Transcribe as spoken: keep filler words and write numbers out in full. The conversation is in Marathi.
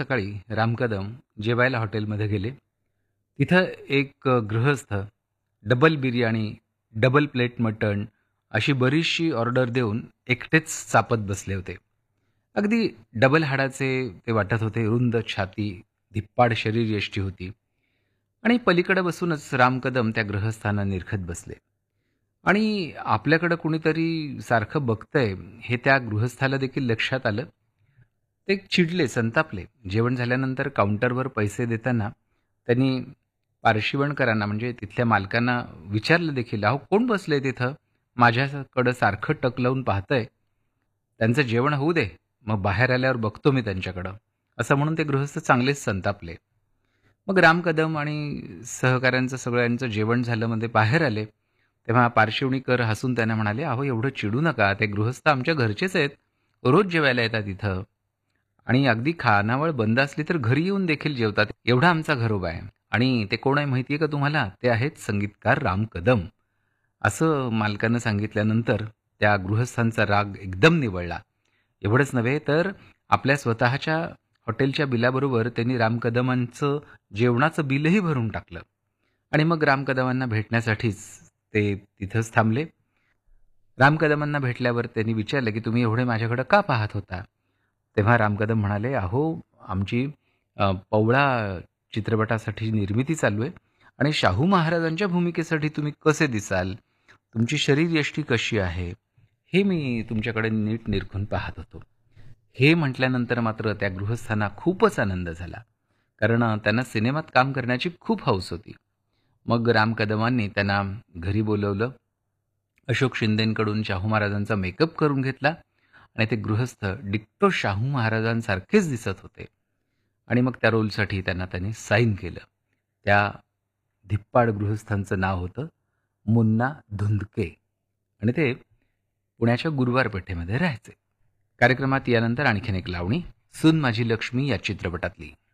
सकाळी राम कदम जेवायला हॉटेलमध्ये गेले. तिथं एक अ, गृहस्थ डबल बिर्याणी, डबल प्लेट मटण अशी बरीचशी ऑर्डर देऊन एकटेच चापत बसले होते. अगदी डबल हाडाचे ते वाटत होते. रुंद छाती, धिप्पाड शरीरयष्टी होती आणि पलीकडे बसूनच राम कदम त्या गृहस्थांना निरखत बसले. आणि आपल्याकडं कुणीतरी सारखं बघतंय हे त्या गृहस्थाला देखील लक्षात आलं. ते चिडले, संतापले. जेवण झाल्यानंतर काउंटरवर पैसे देताना त्यांनी पार्शिवणकरांना म्हणजे तिथल्या मालकांना विचारलं देखील, "अहो कोण बसलंय तिथं? माझ्याकडं सारखं टक लावून पाहतंय. त्यांचं जेवण होऊ दे, मग बाहेर आल्यावर बघतो मी त्यांच्याकडं." असं म्हणून ते गृहस्थ चांगलेच संतापले. मग राम कदम आणि सहकाऱ्यांचं सगळ्यांचं जेवण झालं म्हणजे बाहेर आले. तेव्हा पार्शिवणीकर हसून त्यांना म्हणाले, "अहो एवढं चिडू नका. ते गृहस्थ आमच्या घरचेच आहेत. रोज जेवायला येतात इथं. आणि अगदी खानावळ बंद असली तर घरी येऊन देखील जेवतात. एवढा आमचा घरोबा आहे. आणि ते कोण आहे माहिती आहे का तुम्हाला? ते आहेत संगीतकार राम कदम." असं मालकानं सांगितल्यानंतर त्या गृहस्थांचा राग एकदम निवळला. एवढंच नव्हे तर आपल्या स्वतःच्या हॉटेलच्या बिलाबरोबर त्यांनी राम कदमांचं जेवणाचं बिलही भरून टाकलं. आणि मग राम कदमांना भेटण्यासाठीच ते तिथंच थांबले. राम कदमांना भेटल्यावर त्यांनी विचारलं, की "तुम्ही एवढे माझ्याकडे का पाहत होता?" तेव्हा राम कदम म्हणाले, "अहो, आमची अ, पवळा चित्रपटासाठी निर्मिती चालू आहे आणि शाहू महाराजांच्या भूमिकेसाठी तुम्ही कसे दिसाल? तुमची शरीरयष्टी कशी आहे? हे मी तुमच्याकडे नीट निरखून पाहत होतो." हे म्हटल्यानंतर मात्र त्या गृहस्थांना खूपच आनंद झाला. कारण अ, त्यांना सिनेमात काम करण्याची खूप हौस होती. मग राम कदमांनी त्यांना घरी बोलवलं. अशोक शिंदेंकडून शाहू महाराजांचा मेकअप करून घेतला आणि ते गृहस्थ डिक्टो शाहू महाराजांसारखेच दिसत होते. आणि मग त्या रोलसाठी त्यांना त्यांनी साईन केलं. त्या धिप्पाड गृहस्थांचं नाव होतं मुन्ना धुंदके आणि ते पुण्याच्या गुरुवार पेठेमध्ये राहायचे. कार्यक्रमात यानंतर आणखीन एक लावणी, सून माझी लक्ष्मी या चित्रपटातली.